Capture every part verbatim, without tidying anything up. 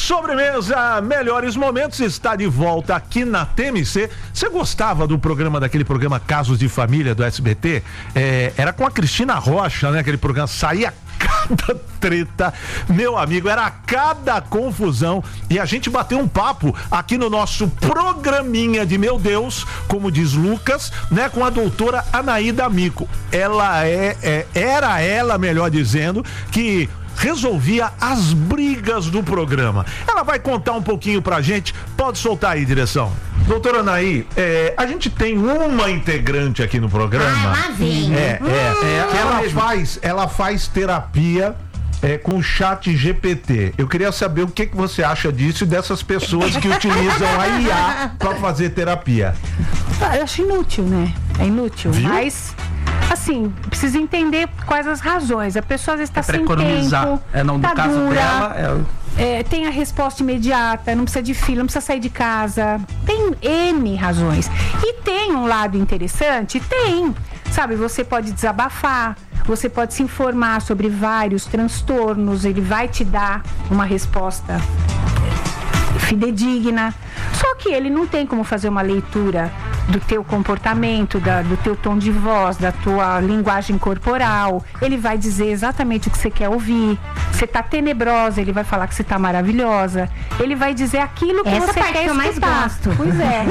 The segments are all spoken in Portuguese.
Sobremesa Melhores Momentos está de volta aqui na T M C. Você gostava do programa, daquele programa Casos de Família do S B T? É, era com a Cristina Rocha, né? Aquele programa saía cada treta, meu amigo, era cada confusão, e a gente bateu um papo aqui no nosso programinha de meu Deus, como diz Lucas, né, com a doutora Anaída Amico. Ela é, é era ela, melhor dizendo, que resolvia as brigas do programa. Ela vai contar um pouquinho pra gente. Pode soltar aí, direção. Doutora Anaí, é, a gente tem uma integrante aqui no programa. Ah, lá vem. É, hum. é, é, ela faz, ela faz terapia é, com o chat G P T. Eu queria saber o que, que você acha disso e dessas pessoas que utilizam a I A pra fazer terapia. Eu acho inútil, né? É inútil. Viu? Mas, assim, precisa entender quais as razões. A pessoa às vezes está É pra sem economizar. tempo, É, não, no tá caso dura, dela, é... É, tem a resposta imediata, não precisa de fila, não precisa sair de casa. Tem N razões. E tem um lado interessante? Tem. Sabe, você pode desabafar, você pode se informar sobre vários transtornos, ele vai te dar uma resposta fidedigna. Só que ele não tem como fazer uma leitura do teu comportamento, da, do teu tom de voz, da tua linguagem corporal. Ele vai dizer exatamente o que você quer ouvir. Você tá tenebrosa, ele vai falar que você tá maravilhosa. Ele vai dizer aquilo que Essa você parte quer que eu mais escutar. gosto. Pois é.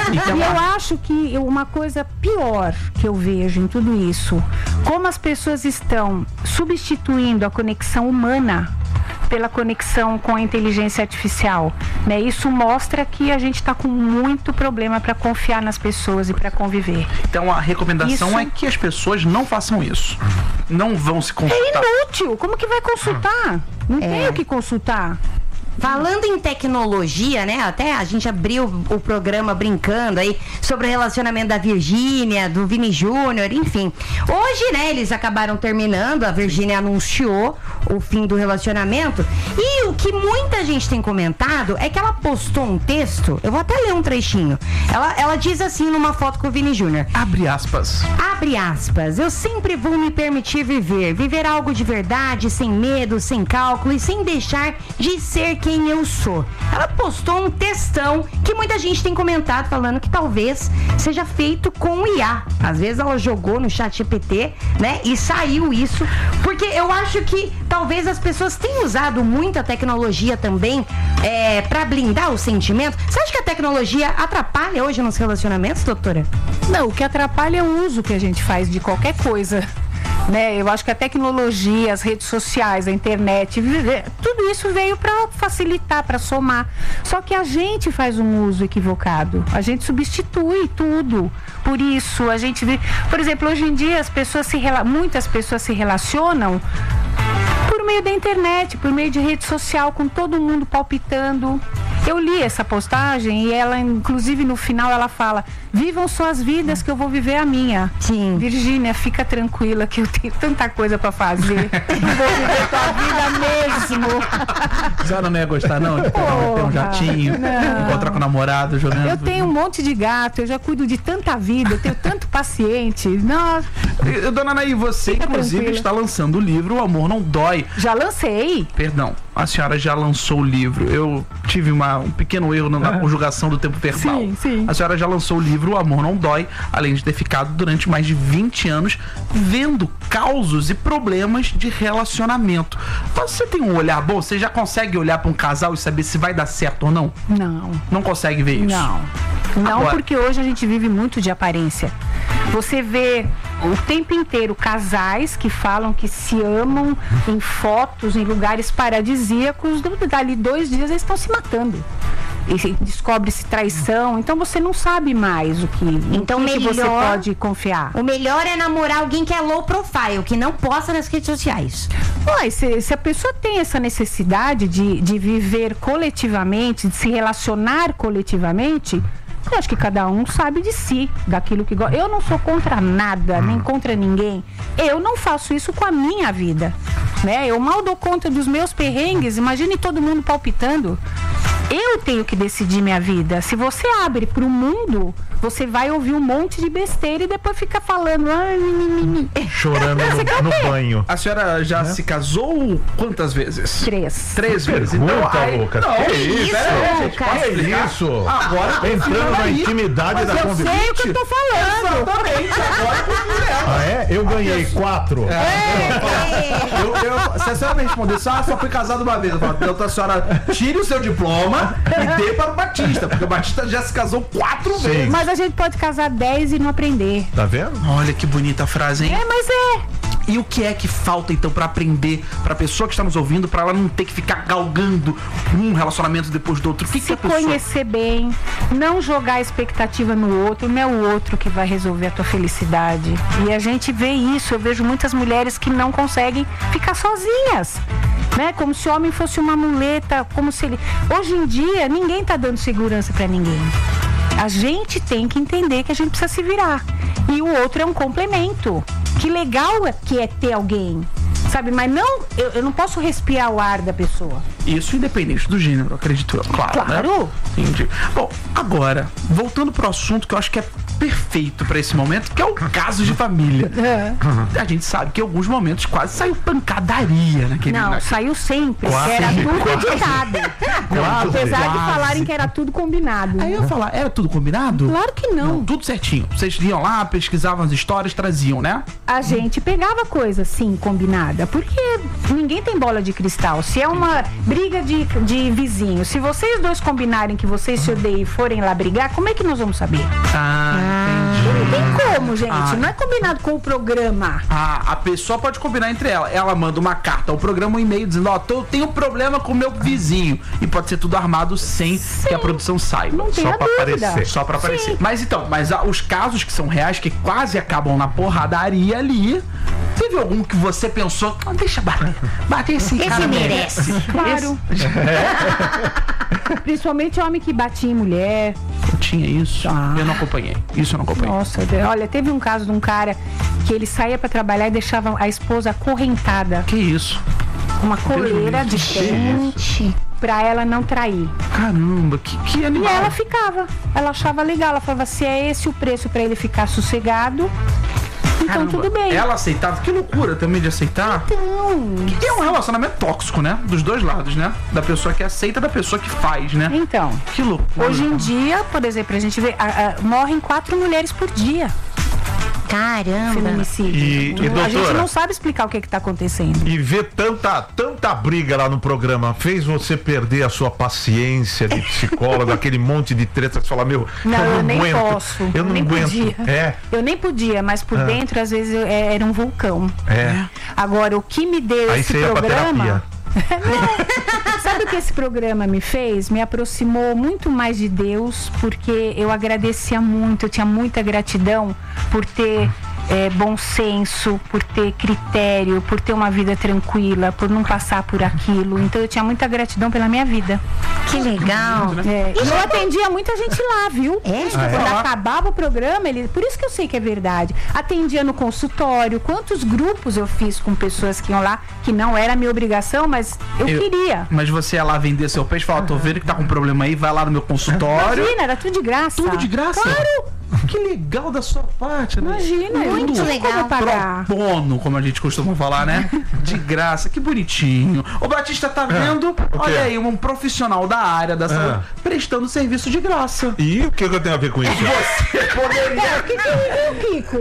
E eu acho que uma coisa pior que eu vejo em tudo isso, como as pessoas estão substituindo a conexão humana pela conexão com a inteligência artificial, né? Isso mostra que a gente está com muito problema para confiar nas pessoas e para conviver. Então a recomendação Isso... é que as pessoas não façam isso. Não vão se consultar. É inútil. Como que vai consultar? Não É. tem o que consultar. Falando em tecnologia, né? Até a gente abriu o programa brincando aí sobre o relacionamento da Virgínia, do Vini Júnior, enfim. Hoje, né, eles acabaram terminando, a Virgínia anunciou o fim do relacionamento. E o que muita gente tem comentado é que ela postou um texto, eu vou até ler um trechinho. Ela, ela diz assim numa foto com o Vini Júnior. Abre aspas. Abre aspas, eu sempre vou me permitir viver, viver algo de verdade, sem medo, sem cálculo e sem deixar de ser quem eu sou. Ela postou um textão que muita gente tem comentado falando que talvez seja feito com o I A. Às vezes ela jogou no chat G P T, né, e saiu isso, porque eu acho que talvez as pessoas tenham usado muita tecnologia também é, pra blindar o sentimento. Você acha que a tecnologia atrapalha hoje nos relacionamentos, doutora? Não, o que atrapalha é o uso que a gente faz de qualquer coisa. Né? Eu acho que a tecnologia, as redes sociais, a internet, tudo isso veio para facilitar, para somar. Só que a gente faz um uso equivocado. A gente substitui tudo. Por isso, a gente vê... Por exemplo, hoje em dia, as pessoas se rela... muitas pessoas se relacionam por meio da internet, por meio de rede social, com todo mundo palpitando. Eu li essa postagem e ela, inclusive, no final, ela fala: vivam suas vidas que eu vou viver a minha. Sim. Virgínia, fica tranquila que eu tenho tanta coisa pra fazer. Não vou viver tua vida mesmo. A senhora não ia gostar, não? De pegar um, ter um jatinho, não. encontrar com o namorado, jogando... Eu tenho um monte de gato, eu já cuido de tanta vida, eu tenho tanto paciente. Nossa. Dona Anaí, você, Fica inclusive, tranquila. está lançando o livro O Amor Não Dói. Já lancei. Perdão, a senhora já lançou o livro. Eu tive uma, um pequeno erro na conjugação do tempo verbal. Sim, sim. A senhora já lançou o livro O Amor Não Dói, além de ter ficado durante mais de vinte anos vendo causos e problemas de relacionamento. Você tem um olhar bom? Você já consegue olhar para um casal e saber se vai dar certo ou não? Não. Não consegue ver isso? Não. Não, Agora... porque hoje a gente vive muito de aparência. Você vê o tempo inteiro casais que falam que se amam em fotos, em lugares paradisíacos, dali dois dias eles estão se matando. E descobre-se traição, então você não sabe mais o que, então, em que, melhor, que você pode confiar. O melhor é namorar alguém que é low profile, que não posta nas redes sociais. Ué, se, se a pessoa tem essa necessidade de, de viver coletivamente, de se relacionar coletivamente, eu acho que cada um sabe de si, daquilo que gosta. Eu não sou contra nada, nem contra ninguém. Eu não faço isso com a minha vida, né? Eu mal dou conta dos meus perrengues, imagine todo mundo palpitando. Eu tenho que decidir minha vida. Se você abre pro mundo, você vai ouvir um monte de besteira e depois fica falando. Ai, mimimi. Chorando no, no banho. A senhora já é? se casou quantas vezes? Três. Três vezes. Pergunta, Então, aí, Lucas. não, Que isso, Lucas? Que isso? Agora entrando na intimidade da Eu convivência. sei o que eu tô falando. Exatamente, agora confio nela. Ah, é? Eu ganhei quatro. É. Eu, eu, se a senhora me respondesse, ah, só fui casado uma vez, eu falo, então a senhora tire o seu diploma e dê para o Batista, porque o Batista já se casou quatro Sim. vezes. Mas a gente pode casar dez e não aprender. Tá vendo? Olha que bonita a frase, hein? É, mas é. E o que é que falta então pra aprender, pra pessoa que está nos ouvindo, pra ela não ter que ficar galgando um relacionamento depois do outro? O que, que Se a pessoa... conhecer bem, não jogar a expectativa no outro, não é o outro que vai resolver a tua felicidade. E a gente vê isso, eu vejo muitas mulheres que não conseguem ficar sozinhas, né? Como se o homem fosse uma muleta, como se ele... Hoje em dia, ninguém tá dando segurança pra ninguém. A gente tem que entender que a gente precisa se virar. E o outro é um complemento. Que legal é que é ter alguém, sabe? Mas não, eu, eu não posso respirar o ar da pessoa. Isso independente do gênero, acredito eu. Claro, Claro. Né? Entendi. Bom, agora, voltando pro assunto que eu acho que é perfeito pra esse momento, que é o caso de família. É. A gente sabe que em alguns momentos quase saiu pancadaria naquele... Não, naquele... saiu sempre. Quase, Era tudo quase. combinado. Quase. Apesar de Quase. falarem que era tudo combinado. Aí eu ia falar, era tudo combinado? Claro que não. Tudo certinho. Vocês iam lá, pesquisavam as histórias, traziam, né? A gente pegava coisa, sim, combinada. Porque ninguém tem bola de cristal. Se é uma briga de, de vizinhos, se vocês dois combinarem que vocês se odeiam e forem lá brigar, como é que nós vamos saber? Ah, Não tem como, gente. Ah. Não é combinado com o programa. Ah, a pessoa pode combinar entre ela. Ela manda uma carta ao programa, um e-mail dizendo, ó, oh, eu tenho um problema com o meu vizinho. E pode ser tudo armado sem Sim. que a produção saiba. Não tem Só a pra dúvida. aparecer. Só pra aparecer. Sim. Mas então, mas ah, os casos que são reais, que quase acabam na porradaria ali, teve algum que você pensou, ah, deixa bater, bater esse, Esse cara merece. Claro. Principalmente homem que batia em mulher. Esse... Tinha isso? Ah. Eu não acompanhei. Isso eu não acompanhei. Nossa, olha, teve um caso de um cara que ele saía pra trabalhar e deixava a esposa acorrentada. Que isso? Uma coleira de Que dente pra ela não trair. Caramba, que, que E animal. ela ficava. Ela achava legal. Ela falava, se é esse o preço pra ele ficar sossegado, então Caramba, tudo bem. Ela aceitava, que loucura também de aceitar. Então, E é um relacionamento tóxico, né? Dos dois lados, né? Da pessoa que aceita e da pessoa que faz, né? então, Que loucura. hoje em dia, por exemplo, a gente vê, a- a- morrem quatro mulheres por dia. Caramba. Feminicídio. E- e, a gente doutora? não sabe explicar o que está acontecendo. E ver tanta, tanta briga lá no programa fez você perder a sua paciência de psicólogo, aquele monte de treta que você fala, meu, Não, eu não eu nem aguento. posso. Eu não nem aguento. podia. É, Eu nem podia, mas por Ah. dentro, às vezes, eu- é- era um vulcão. é. Agora, o que me deu Aí esse você ia pra programa. terapia. Não. Sabe o que esse programa me fez? Me aproximou muito mais de Deus, porque eu agradecia muito, eu tinha muita gratidão por ter é, bom senso, por ter critério, por ter uma vida tranquila, por não passar por aquilo. Então eu tinha muita gratidão pela minha vida. Que legal. É, e eu atendia muita gente lá, viu? É? Quando Ah, é? acabava o programa, ele, por isso que eu sei que é verdade. Atendia no consultório. Quantos grupos eu fiz com pessoas que iam lá, que não era minha obrigação, mas eu, Eu- queria. Mas você ia lá vender seu peixe e falar, tô vendo que tá com problema aí, vai lá no meu consultório. Imagina, era tudo de graça. Tudo de graça? Claro. Que legal da sua parte, né? Imagina, eu Muito não tinha legal. como pagar. Pro bono, como a gente costuma falar, né? De graça, que bonitinho. O Batista tá vendo, quê? olha aí, um profissional da área da saúde Ah. prestando serviço de graça. E o que, que eu tenho a ver com isso? Você poderia, Que tem Kiko?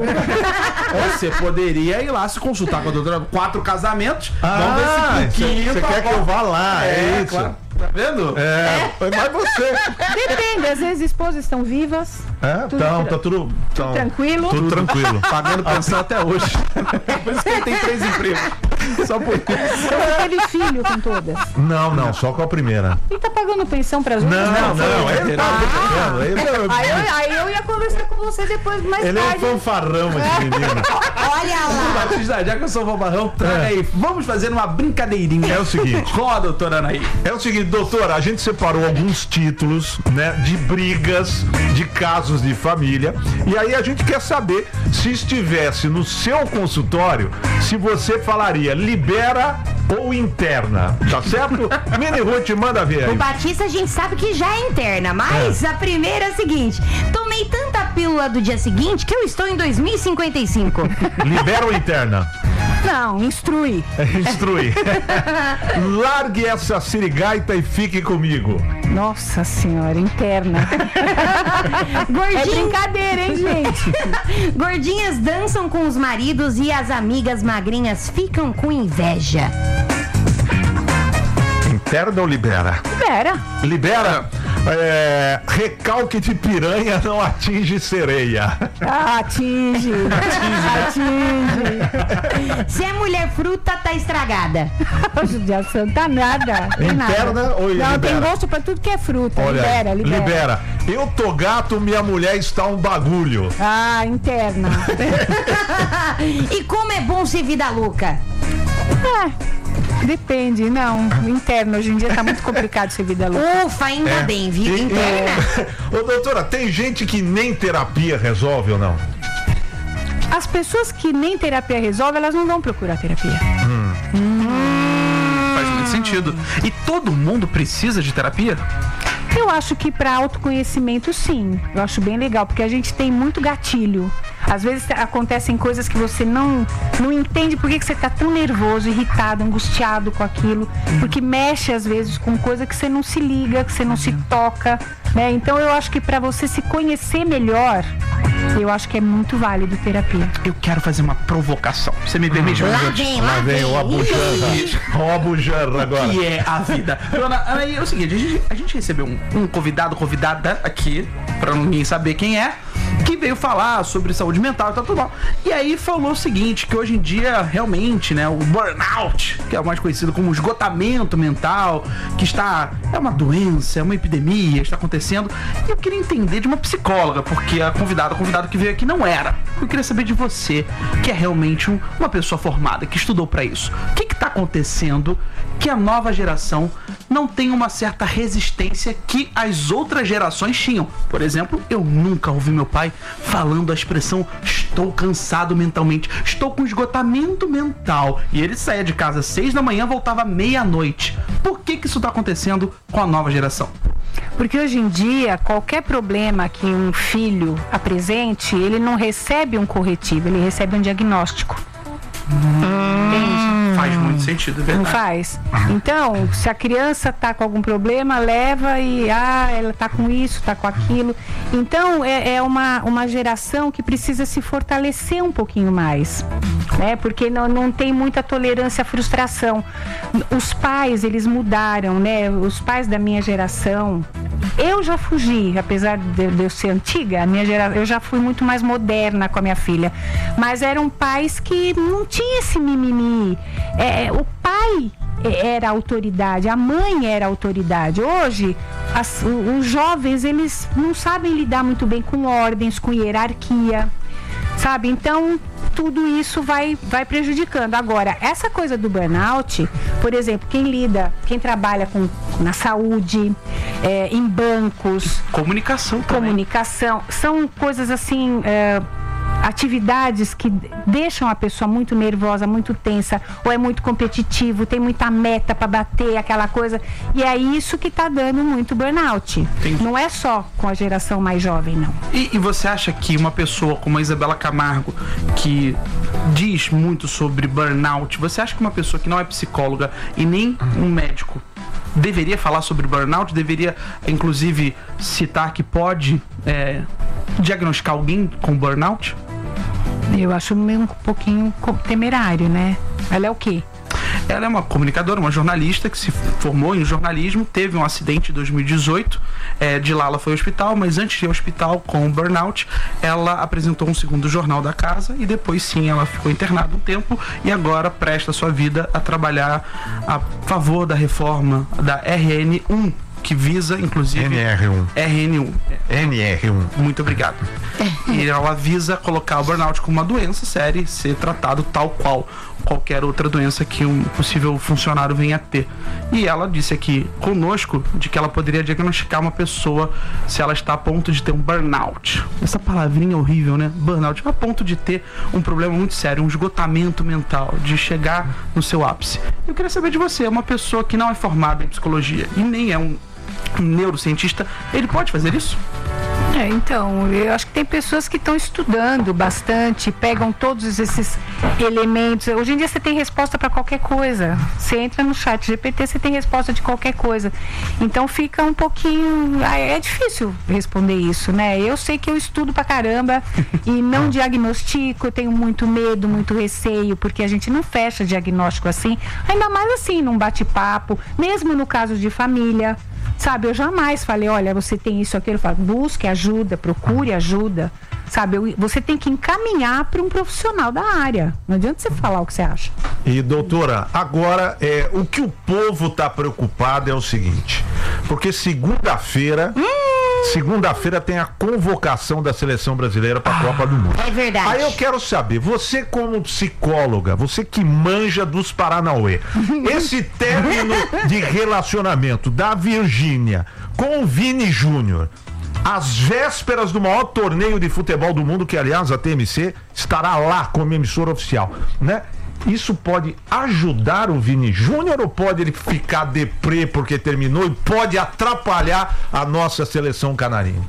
você poderia ir lá se consultar com a doutora. Quatro casamentos. vamos ver Ah, se você pouquinho você tá quer que bom. eu vá lá, é, É, isso. claro. Tá vendo? É, mas você. Depende, às vezes esposas estão vivas, É, Tudo então, tra- tá tudo, tão- tranquilo. tudo tranquilo. Pagando pensão até hoje. Por isso que ele tem três empregos. Só por isso. Você teve filho com todas. Não, não, só com a primeira. E tá pagando pensão pras outras? Não, não, foi ele tá brincando. Ele, Aí eu, aí eu ia conversar com você depois, mais ele é um tarde. fanfarrão, esse menino. Olha lá. Batista, já que eu sou bobarrão, traga aí. Vamos fazer uma brincadeirinha. É o seguinte. Com a doutora Anaí. É o seguinte, doutora, a gente separou alguns títulos, né, de brigas, de casos de família, e aí a gente quer saber se estivesse no seu consultório, se você falaria, libera ou interna, tá certo? Mini Ruth, manda ver aí. O Batista a gente sabe que já é interna, mas é. a primeira é a seguinte: tomei tanta pílula do dia seguinte que eu estou em dois mil e cinquenta e cinco. Libera ou interna? Não, instrui. Instrui. Largue essa sirigaita e fique comigo. Nossa senhora, interna. Gordinho... É brincadeira, hein, gente? Gordinhas dançam com os maridos e as amigas magrinhas ficam com inveja. Interna ou libera? Libera. Libera. É, recalque de piranha não atinge sereia. Ah, atinge. Atinge. Se é mulher fruta, tá estragada. Judiação tá nada. Interna nada. ou libera? Não, tem gosto pra tudo que é fruta. Olha, libera, libera. Libera. Eu tô gato, minha mulher está um bagulho. Ah, interna. E como é bom ser vida louca? É. Depende, não. Interno, hoje em dia tá muito complicado ser vida louca. Ufa, ainda É. bem, viu? E- Interna. Ô, doutora, tem gente que nem terapia resolve ou não? As pessoas que nem terapia resolve, elas não vão procurar terapia. Faz muito sentido. E todo mundo precisa de terapia? Eu acho que para autoconhecimento, sim. Eu acho bem legal, porque a gente tem muito gatilho. Às vezes acontecem coisas que você não, não entende por que, que você está tão nervoso, irritado, angustiado com aquilo. Porque mexe, às vezes, com coisa que você não se liga, que você não se toca. Né? Então, eu acho que para você se conhecer melhor, eu acho que é muito válido terapia. Eu quero fazer uma provocação. Você me permite? Lá vem, lá Lá vem o Abujanra. O Abujanra agora. O que é a vida? Dona, aí é o seguinte, a gente, a gente recebeu um, um convidado, convidada aqui, pra ninguém saber quem é, que veio falar sobre saúde mental e tal, tudo bom. E aí falou o seguinte, que hoje em dia, realmente, né, o burnout, que é o mais conhecido como esgotamento mental, que está, é uma doença, é uma epidemia, está acontecendo. E eu queria entender de uma psicóloga, porque a convidada, a convidada que veio aqui não era. Eu queria saber de você, que é realmente um, uma pessoa formada, que estudou pra isso. O que que tá acontecendo que a nova geração não tem uma certa resistência que as outras gerações tinham? Por exemplo, eu nunca ouvi meu pai falando a expressão estou cansado mentalmente, estou com esgotamento mental. E ele saía de casa às seis da manhã, voltava meia-noite. Por que que isso tá acontecendo com a nova geração? Porque hoje em dia, qualquer problema que um filho apresente, ele não recebe um corretivo, ele recebe um diagnóstico. Entende? Faz muito sentido, é Não verdade. faz? Então, se a criança tá com algum problema, leva e, ah, ela tá com isso, tá com aquilo. Então, é, é uma, uma geração que precisa se fortalecer um pouquinho mais, né? Porque não, não tem muita tolerância à frustração. Os pais, eles mudaram, né? Os pais da minha geração, eu já fugi, apesar de, de eu ser antiga, a minha gera, eu já fui muito mais moderna com a minha filha. Mas eram pais que não tinham esse mimimi. É, o pai era a autoridade, a mãe era a autoridade. Hoje, as, os jovens, eles não sabem lidar muito bem com ordens, com hierarquia, sabe? Então, tudo isso vai, vai prejudicando. Agora, essa coisa do burnout, por exemplo, quem lida, quem trabalha com, na saúde, é, em bancos... Comunicação também. Comunicação, são coisas assim... É, atividades que deixam a pessoa muito nervosa, muito tensa, ou é muito competitivo, tem muita meta para bater, aquela coisa, e é isso que tá dando muito burnout. Entendi. Não é só com a geração mais jovem, não. E, e você acha que uma pessoa como a Isabela Camargo, que diz muito sobre burnout, você acha que uma pessoa que não é psicóloga e nem um médico deveria falar sobre burnout? Deveria, inclusive, citar que pode é, diagnosticar alguém com burnout? Eu acho meio um pouquinho temerário, né? Ela é o quê? Ela é uma comunicadora, uma jornalista que se formou em jornalismo, teve um acidente em dois mil e dezoito, é, de lá ela foi ao hospital, mas antes de ir ao hospital com burnout, ela apresentou um segundo jornal da casa e depois sim ela ficou internada um tempo e agora presta sua vida a trabalhar a favor da reforma da R N um, que visa, inclusive... N R um. R N um. N R um. Muito obrigado. E ela visa colocar o burnout como uma doença séria e ser tratado tal qual qualquer outra doença que um possível funcionário venha a ter. E ela disse aqui conosco de que ela poderia diagnosticar uma pessoa se ela está a ponto de ter um burnout. Essa palavrinha horrível, né? Burnout, a ponto de ter um problema muito sério, um esgotamento mental, de chegar no seu ápice. Eu queria saber de você, uma pessoa que não é formada em psicologia e nem é um, um neurocientista, ele pode fazer isso? É, então, eu acho que tem pessoas que estão estudando bastante, pegam todos esses elementos. Hoje em dia você tem resposta para qualquer coisa. Você entra no chat G P T, você tem resposta de qualquer coisa. Então fica um pouquinho... É difícil responder isso, né? Eu sei que eu estudo pra caramba e não diagnostico, eu tenho muito medo, muito receio, porque a gente não fecha diagnóstico assim, ainda mais assim, num bate-papo, mesmo no caso de família. Sabe, eu jamais falei, olha, você tem isso, aquilo. Eu falo, busque ajuda, procure ajuda. Sabe, eu, você tem que encaminhar para um profissional da área. Não adianta você falar o que você acha. E, doutora, agora, é, o que o povo está preocupado é o seguinte, porque segunda-feira... Hum. Segunda-feira tem a convocação da seleção brasileira para a ah, Copa do Mundo. É verdade. Aí eu quero saber, você como psicóloga, você que manja dos Paranauê, esse término de relacionamento da Virgínia com o Vini Júnior, às vésperas do maior torneio de futebol do mundo, que aliás a T M C estará lá como emissora oficial, né? Isso pode ajudar o Vini Júnior ou pode ele ficar deprê porque terminou e pode atrapalhar a nossa seleção canarinha?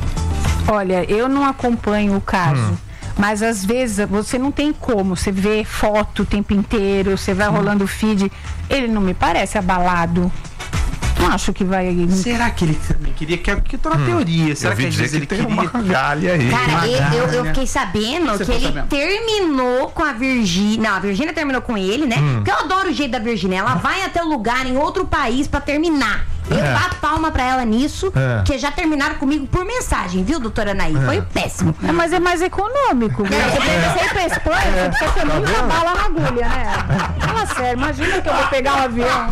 Olha, eu não acompanho o caso. Hum. Mas às vezes você não tem como, você vê foto o tempo inteiro, você vai hum. rolando o feed, ele não me parece abalado. Não acho que vai... Será que ele também queria? Que, que tô na hum. teoria. Será que, dizer que ele tem queria uma galha aí? Cara, galha. Eu, eu fiquei sabendo que, que ele sabendo? terminou com a Virgínia. Não, a Virgínia terminou com ele, né? Hum. Porque eu adoro o jeito da Virgínia. Ela vai até o lugar em outro país pra terminar. Eu é. bato palma pra ela nisso, é. que já terminaram comigo por mensagem, viu, doutora Anaí? É. Foi péssimo. É, mas é mais econômico. Né? É. Você precisa ir pra Espanha, é. você precisa ter muita tá bala na agulha, né? Fala sério, imagina que eu vou pegar um avião.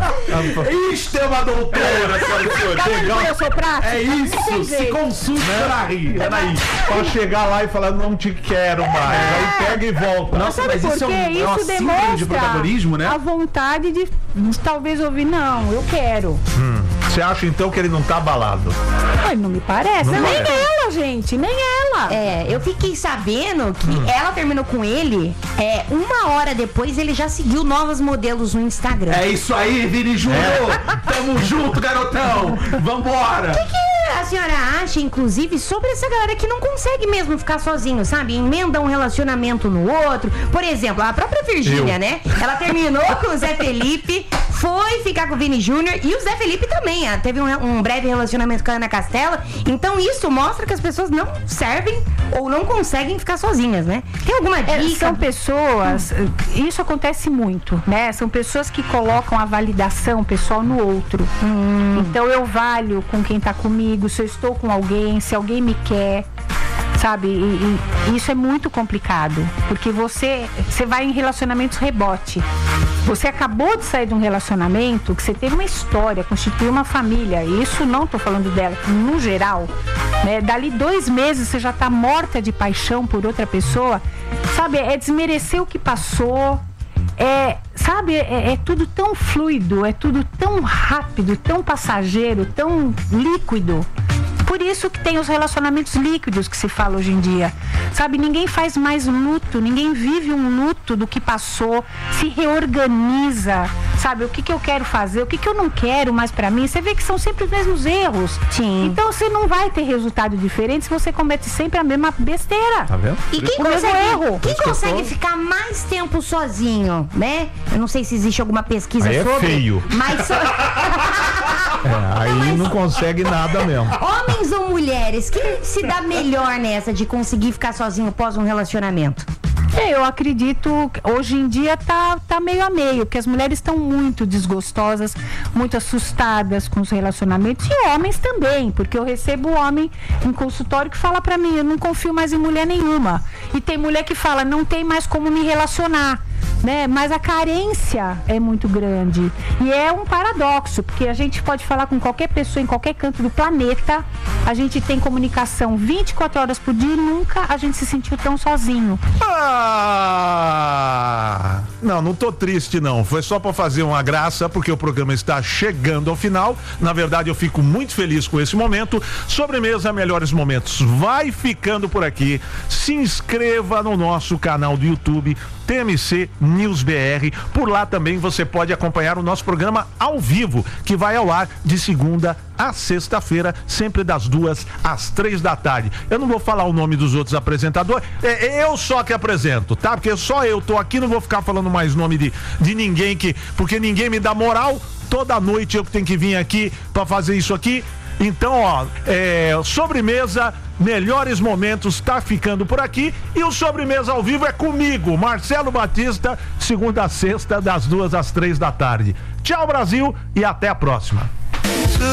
Isso é uma doutora, senhora. Eu sou prática. É isso, se consulte, né? Anaí. Pra chegar lá e falar, não te quero mais. É. Aí pega e volta. Nossa, mas isso, é um, isso é uma demonstra de protagonismo, né? A vontade de, de talvez ouvir, não, eu quero. Hum. Você acha então que ele não tá abalado? Mas não me parece. Não nem parece. Ela, gente, nem ela. É, eu fiquei sabendo que hum. ela terminou com ele, é, uma hora depois ele já seguiu novos modelos no Instagram. É isso aí, Vini Júnior. É. Tamo junto, garotão. Vambora. O que, que a senhora acha, inclusive, sobre essa galera que não consegue mesmo ficar sozinho, sabe? Emenda um relacionamento no outro. Por exemplo, a própria Virgínia, né? Ela terminou com o Zé Felipe, foi ficar com o Vini Júnior e o Zé Felipe também. Ela teve um, um breve relacionamento com a Ana Castela. Então isso mostra que as pessoas não servem ou não conseguem ficar sozinhas, né? Tem alguma dica? É, são pessoas, isso acontece muito, né? São pessoas que colocam a validação pessoal no outro. Hum. Então eu valho com quem tá comigo, se eu estou com alguém, se alguém me quer, sabe? E, e isso é muito complicado, porque você, você vai em relacionamentos rebote. Você acabou de sair de um relacionamento que você teve uma história, constituiu uma família. Isso não tô falando dela, no geral, né? Dali dois meses você já tá morta de paixão por outra pessoa, sabe? É desmerecer o que passou. É, sabe, é, é tudo tão fluido, é tudo tão rápido, tão passageiro, tão líquido. Por isso que tem os relacionamentos líquidos que se fala hoje em dia. Sabe, ninguém faz mais luto, ninguém vive um luto do que passou, se reorganiza, sabe, o que que eu quero fazer, o que que eu não quero mais pra mim. Você vê que são sempre os mesmos erros. Sim. Então você não vai ter resultado diferente se você comete sempre a mesma besteira. Tá vendo? E quem consegue, erro. Quem consegue ficar mais tempo sozinho, né? Eu não sei se existe alguma pesquisa aí sobre. É feio. Mas so... é, aí não, mas... não consegue nada mesmo. Homens ou mulheres, quem se dá melhor nessa de conseguir ficar sozinho após um relacionamento? Eu acredito que hoje em dia tá, tá meio a meio, porque as mulheres estão muito desgostosas, muito assustadas com os relacionamentos, e homens também, porque eu recebo homem em consultório que fala pra mim, eu não confio mais em mulher nenhuma. E tem mulher que fala, não tem mais como me relacionar. né? Mas a carência é muito grande. E é um paradoxo, porque a gente pode falar com qualquer pessoa em qualquer canto do planeta, a gente tem comunicação vinte e quatro horas por dia e nunca a gente se sentiu tão sozinho. Ah! Não, não tô triste não, foi só pra fazer uma graça, porque o programa está chegando ao final. Na verdade, eu fico muito feliz com esse momento. Sobremesa Melhores Momentos vai ficando por aqui. Se inscreva no nosso canal do YouTube, T M C News B R. Por lá também você pode acompanhar o nosso programa ao vivo, que vai ao ar de segunda a sexta-feira, sempre das duas às três da tarde. Eu não vou falar o nome dos outros apresentadores, é eu só que apresento, tá? Porque só eu tô aqui, não vou ficar falando mais nome de, de ninguém, que, porque ninguém me dá moral. Toda noite eu tenho que vir aqui pra fazer isso aqui. Então, ó, é, Sobremesa Melhores Momentos tá ficando por aqui, e o Sobremesa ao vivo é comigo, Marcelo Batista, segunda a sexta, das duas às três da tarde. Tchau, Brasil, e até a próxima.